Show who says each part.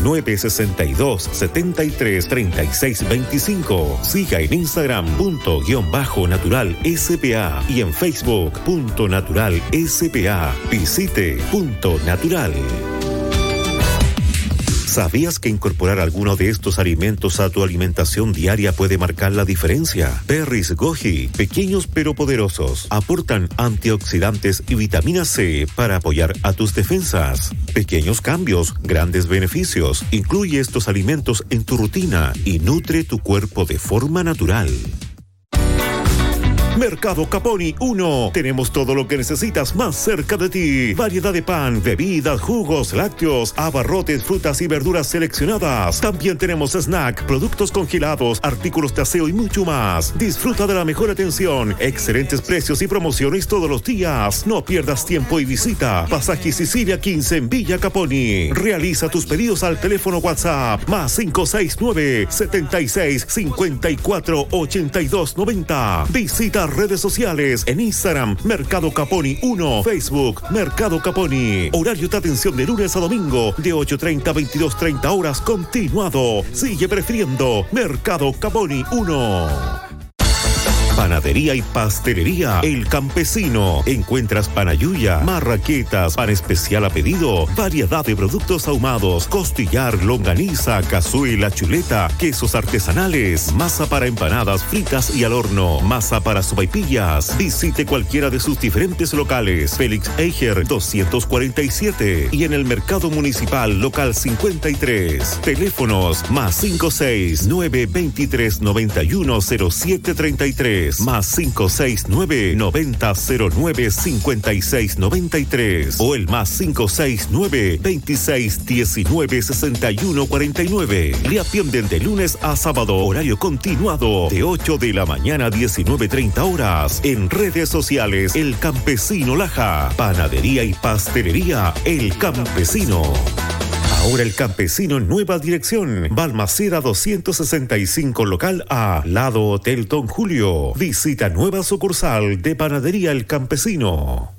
Speaker 1: 962-733625. Siga en Instagram _natural SPA y en Facebook .natural SPA. Visite .natural. ¿Sabías que incorporar alguno de estos alimentos a tu alimentación diaria puede marcar la diferencia? Berries Goji, pequeños pero poderosos, aportan antioxidantes y vitamina C para apoyar a tus defensas. Pequeños cambios, grandes beneficios. Incluye estos alimentos en tu rutina y nutre tu cuerpo de forma natural. Mercado Caponi 1. Tenemos todo lo que necesitas más cerca de ti. Variedad de pan, bebidas, jugos, lácteos, abarrotes, frutas y verduras seleccionadas. También tenemos snack, productos congelados, artículos de aseo y mucho más. Disfruta de la mejor atención, excelentes precios y promociones todos los días. No pierdas tiempo y visita Pasaje Sicilia 15 en Villa Caponi. Realiza tus pedidos al teléfono WhatsApp +569 76 54 82 90. Visita redes sociales en Instagram Mercado Caponi 1, Facebook Mercado Caponi. Horario de atención de lunes a domingo de 8:30 a 22:30 horas continuado. Sigue prefiriendo Mercado Caponi 1. Panadería y pastelería El Campesino. Encuentras panayuya, marraquetas, pan especial a pedido, variedad de productos ahumados, costillar, longaniza, cazuela, chuleta, quesos artesanales, masa para empanadas fritas y al horno, masa para sopaipillas. Visite cualquiera de sus diferentes locales. Félix Eicher 247 y en el Mercado Municipal local 53. Teléfonos +569 23 91 0733. +569 90 09 56 93 o el +569 26 19 61 49. Le atienden de lunes a sábado, horario continuado de 8 de la mañana a 19:30 horas. En redes sociales El Campesino Laja. Panadería y pastelería El Campesino. Ahora El Campesino en nueva dirección. Balmaceda 265 local A, lado Hotel Don Julio. Visita nueva sucursal de Panadería El Campesino.